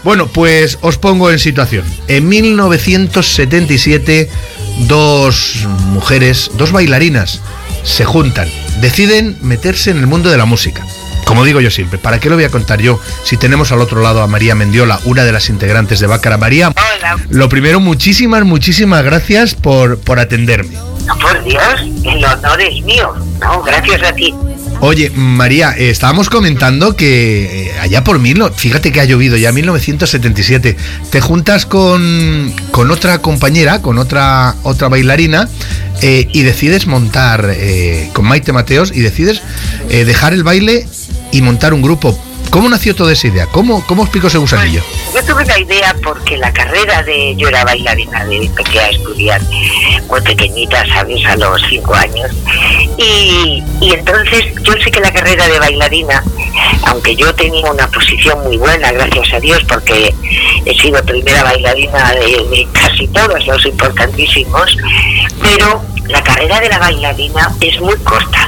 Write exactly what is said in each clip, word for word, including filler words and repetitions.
Bueno, pues os pongo en situación. En mil novecientos setenta y siete, dos mujeres, dos bailarinas, se juntan, deciden meterse en el mundo de la música. Como digo yo siempre, ¿para qué lo voy a contar yo si tenemos al otro lado a María Mendiola, una de las integrantes de Bácara? María, hola. Lo primero, muchísimas, muchísimas gracias por, por atenderme. No, por Dios, el honor es mío. No, gracias a ti. Oye, María, eh, estábamos comentando que eh, allá por mil, fíjate que ha llovido ya, mil novecientos setenta y siete, te juntas con, con otra compañera, con otra, otra bailarina, eh, y decides montar, eh, con Maite Mateos, y decides eh, dejar el baile y montar un grupo. ¿Cómo nació toda esa idea? ¿Cómo, cómo os picó ese gusanillo? Pues, yo tuve la idea porque la carrera de... Yo era bailarina, de empecé a estudiar muy pequeñita, ¿sabes? A los cinco años. Y, y entonces yo sé que la carrera de bailarina, aunque yo tenía una posición muy buena, gracias a Dios, porque he sido primera bailarina de, de casi todos los importantísimos, pero la carrera de la bailarina es muy corta.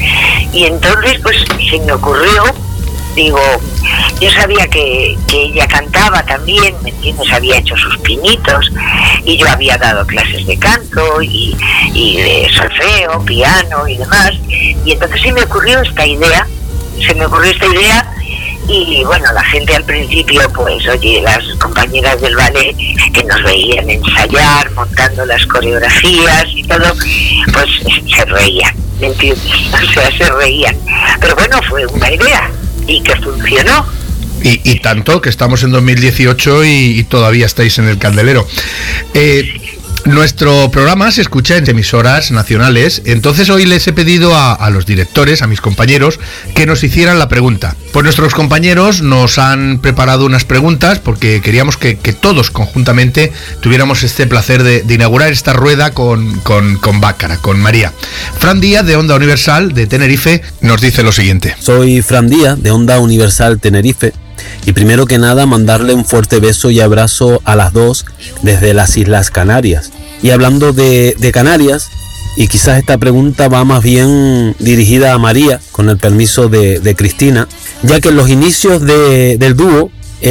Y entonces pues se me ocurrió, digo, yo sabía que, que ella cantaba también, ¿me entiendes? Había hecho sus pinitos y yo había dado clases de canto y, y de solfeo, piano y demás. Y entonces se me ocurrió esta idea, se me ocurrió esta idea y bueno, la gente al principio, pues oye, las compañeras del ballet que nos veían ensayar, montando las coreografías y todo, pues se reían, ¿me entiendes? O sea, se reían. Pero bueno, fue una idea y que funcionó. Y, y tanto que estamos en dos mil dieciocho y, y todavía estáis en el candelero. Eh, nuestro programa se escucha en emisoras nacionales, entonces hoy les he pedido a, a los directores, a mis compañeros, que nos hicieran la pregunta. Pues nuestros compañeros nos han preparado unas preguntas porque queríamos que, que todos conjuntamente tuviéramos este placer de, de inaugurar esta rueda con, con, con Bácara, con María. Fran Díaz, de Onda Universal, de Tenerife, nos dice lo siguiente. Soy Fran Díaz, de Onda Universal Tenerife. Y primero que nada, mandarle un fuerte beso y abrazo a las dos desde las Islas Canarias. Y hablando de, de Canarias, y quizás esta pregunta va más bien dirigida a María, con el permiso de, de Cristina, ya que en los inicios de, del dúo,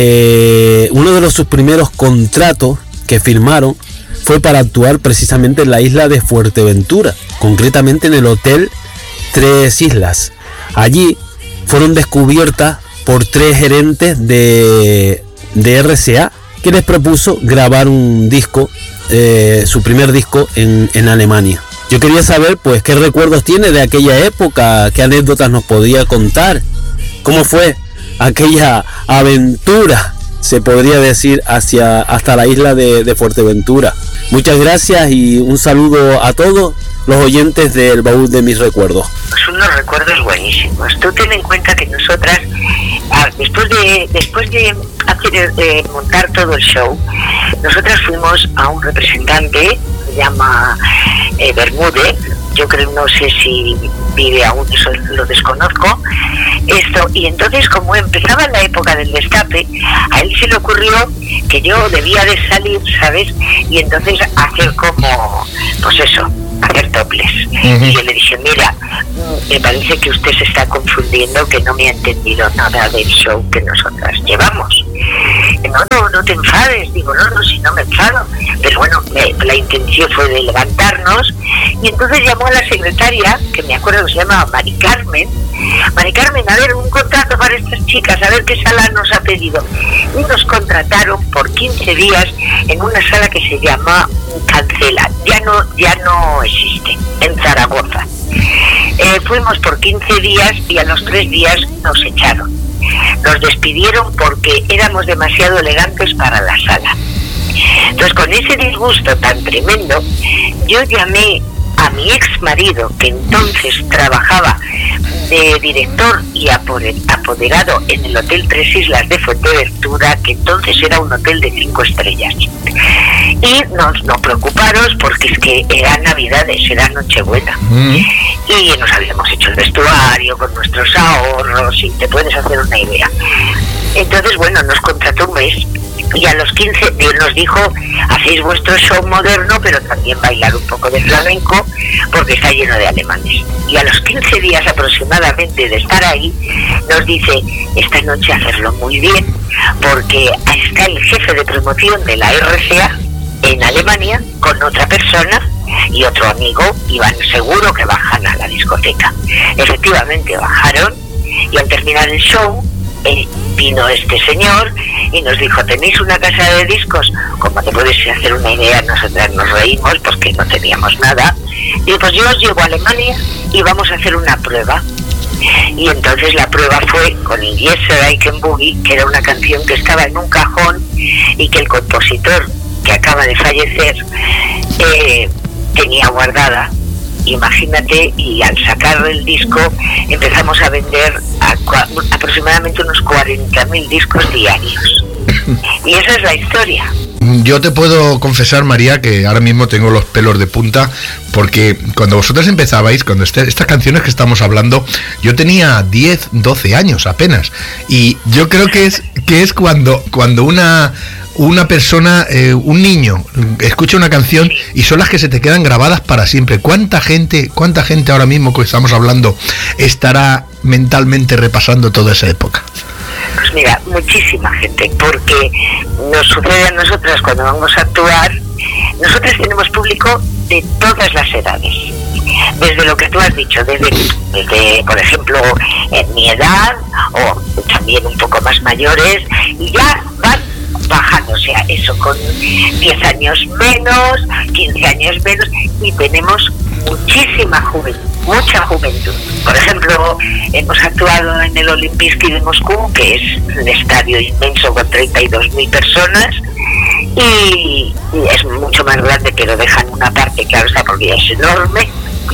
eh, uno de los sus primeros contratos que firmaron fue para actuar precisamente en la isla de Fuerteventura, concretamente en el Hotel Tres Islas. Allí fueron descubiertas por tres gerentes de, de R C A, que les propuso grabar un disco, eh, su primer disco en, en Alemania. Yo quería saber, pues, qué recuerdos tiene de aquella época, qué anécdotas nos podía contar, cómo fue aquella aventura, se podría decir, hacia hasta la isla de, de Fuerteventura. Muchas gracias y un saludo a todos los oyentes del Baúl de Mis Recuerdos. Son unos recuerdos buenísimos. Tú ten en cuenta que nosotras, después de después de hacer de montar todo el show, nosotras fuimos a un representante, se llama eh, Bermúdez, yo creo, no sé si vive aún, eso lo desconozco, esto, y entonces como empezaba la época del destape, a él se le ocurrió que yo debía de salir, ¿sabes? Y entonces hacer como, pues eso, hacer toples. Uh-huh. Y yo le dije, mira, me parece que usted se está confundiendo, que no me ha entendido nada del show que nosotras llevamos. No, no, no te enfades. Digo, no, no, si no me enfado. Pero bueno, me, la intención fue de levantarnos y entonces llamó a la secretaria, que me acuerdo que se llama Mari Carmen. Mari Carmen, a ver, un contrato para estas chicas, a ver qué sala nos ha pedido. Y nos contrataron por quince días en una sala que se llama Cancela. Ya no, ya no existe, en Zaragoza. Eh, fuimos por quince días y a los tres días nos echaron. Nos despidieron porque éramos demasiado elegantes para la sala. Entonces, con ese disgusto tan tremendo, yo llamé a mi ex marido, que entonces trabajaba de director y apoderado en el Hotel Tres Islas de Fuerteventura, que entonces era un hotel de cinco estrellas. Y nos no preocuparos porque es que era Navidades, era Nochebuena. Mm. Y nos habíamos hecho el vestuario con nuestros ahorros y te puedes hacer una idea. Entonces, bueno, nos contrató un mes. Y a los quince nos dijo, hacéis vuestro show moderno, pero también bailar un poco de flamenco, porque está lleno de alemanes. Y a los quince días aproximadamente de estar ahí, nos dice, esta noche hacerlo muy bien, porque está el jefe de promoción de la R C A en Alemania, con otra persona y otro amigo, y van seguro que bajan a la discoteca. Efectivamente bajaron, y al terminar el show, eh, vino este señor y nos dijo, tenéis una casa de discos. Como te puedes hacer una idea, nosotras nos reímos porque no teníamos nada. Y pues yo os llevo a Alemania y vamos a hacer una prueba. Y entonces la prueba fue con el Yesterday Can Boogie, que era una canción que estaba en un cajón y que el compositor, que acaba de fallecer, eh, tenía guardada. Imagínate, y al sacar el disco empezamos a vender a, a, aproximadamente unos cuarenta mil discos diarios. Y esa es la historia. Yo te puedo confesar, María, que ahora mismo tengo los pelos de punta, porque cuando vosotras empezabais, cuando este, estas canciones que estamos hablando, yo tenía diez, doce años apenas, y yo creo que es que es cuando cuando una una persona, eh, un niño, escucha una canción y son las que se te quedan grabadas para siempre. ¿Cuánta gente, cuánta gente ahora mismo que estamos hablando estará mentalmente repasando toda esa época? Pues mira, muchísima gente, porque nos sucede a nosotras cuando vamos a actuar. Nosotros tenemos público de todas las edades, desde lo que tú has dicho, desde, desde por ejemplo, en mi edad, o también un poco más mayores, y ya van bajando, o sea, eso con diez años menos, quince años menos, y tenemos muchísima juventud, mucha juventud. Por ejemplo, hemos actuado en el Olimpíski de Moscú, que es un estadio inmenso con treinta y dos mil personas, y, y es mucho más grande, pero dejan una parte, claro está, porque ya es enorme.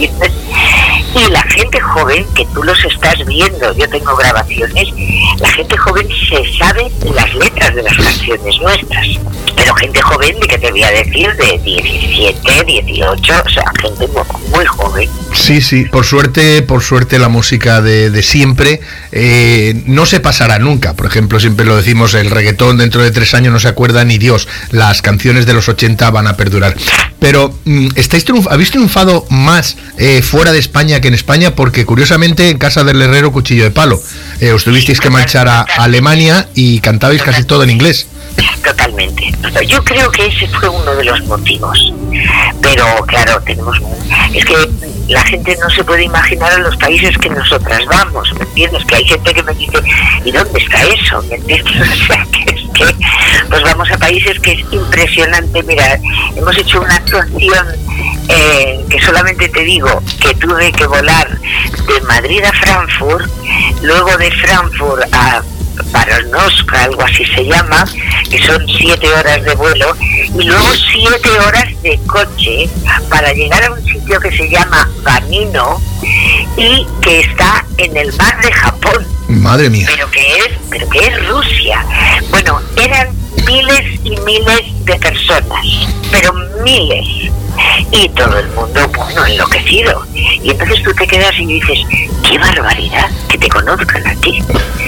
Y la gente joven, que tú los estás viendo, yo tengo grabaciones, la gente joven se sabe las letras de las canciones nuestras, pero gente joven, de que te voy a decir, de diecisiete, dieciocho, o sea, gente muy joven. Sí, sí, por suerte, por suerte la música de, de siempre eh, no se pasará nunca. Por ejemplo, siempre lo decimos, el reggaetón dentro de tres años no se acuerda ni Dios, las canciones de los ochenta van a perdurar. Pero, ¿estáis triunf- ¿habéis triunfado más eh, fuera de España que en España? Porque curiosamente en casa del herrero cuchillo de palo, eh, os tuvisteis que marchar a Alemania y cantabais casi todo en inglés. Totalmente. Yo creo que ese fue uno de los motivos. Pero claro, tenemos... Es que la gente no se puede imaginar a los países que nosotras vamos, ¿me entiendes? Que hay gente que me dice, ¿y dónde está eso? ¿Me entiendes? O sea, que es que pues vamos a países que es impresionante. Mira, hemos hecho una actuación eh, que solamente te digo que tuve que volar de Madrid a Frankfurt, luego de Frankfurt a Baranowska, algo así se llama, que son siete horas de vuelo, y luego siete horas de coche para llegar a un sitio que se llama Vanino y que está en el mar de Japón. Madre mía. Pero que es, pero que es Rusia. Bueno, eran miles y miles de personas, pero miles. Y todo el mundo, bueno, enloquecido. Y entonces tú te quedas y dices, qué barbaridad que te conozcan a ti.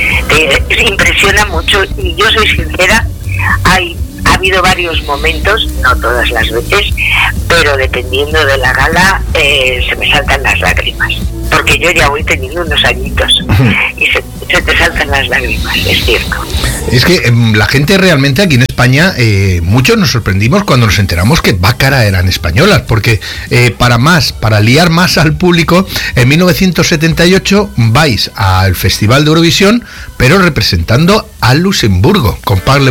Te impresiona mucho, y yo soy sincera, hay, ha habido varios momentos, no todas las veces, pero dependiendo de la gala, eh, se me saltan las lágrimas. Porque yo ya voy teniendo unos añitos y se, se te saltan las lágrimas, es cierto. Es que eh, la gente realmente aquí en España, eh, muchos nos sorprendimos cuando nos enteramos que Bácara eran españolas, porque eh, para más, para liar más al público, en mil novecientos setenta y ocho vais al Festival de Eurovisión, pero representando a Luxemburgo, con Parle